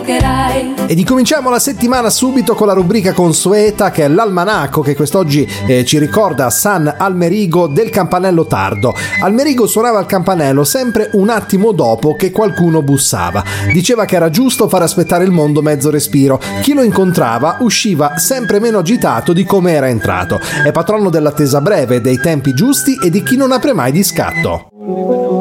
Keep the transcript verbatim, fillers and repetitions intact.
equivocherai. Ed incominciamo la settimana subito con la rubrica consueta, che è l'almanacco, che quest'oggi eh, ci ricorda San Almerigo del campanello tardo. Almerigo suonava il campanello sempre un attimo dopo che qualcuno bussava. Diceva che era giusto far aspettare il mondo mezzo respiro. Chi lo incontrava usciva sempre meno agitato di come era entrato. È patrono dell'attesa breve, dei tempi giusti e di chi non apre mai di scatto.